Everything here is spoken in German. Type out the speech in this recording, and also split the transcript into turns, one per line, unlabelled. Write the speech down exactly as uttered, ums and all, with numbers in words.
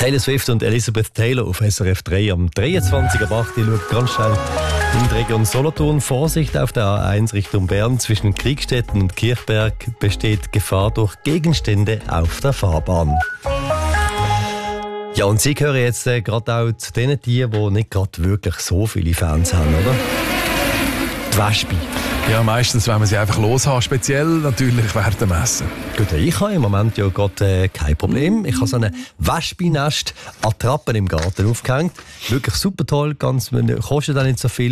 Taylor Swift und Elizabeth Taylor auf S R F drei am dreiundzwanzig ab acht. Ich schaue ganz schnell in die Region Solothurn. Vorsicht auf der A eins Richtung Bern. Zwischen Kriegstetten und Kirchberg besteht Gefahr durch Gegenstände auf der Fahrbahn. Ja, und Sie gehören jetzt äh, gerade auch zu den Tieren, die nicht gerade wirklich so viele Fans haben, oder? Die Wespe.
Ja, meistens, wenn man sie einfach loshaben, speziell natürlich während dem Essen.
Gut, ich habe im Moment ja gerade äh, kein Problem. Ich habe so eine Wespennest Attrappen im Garten aufgehängt. Wirklich super toll, ganz, kostet auch nicht so viel.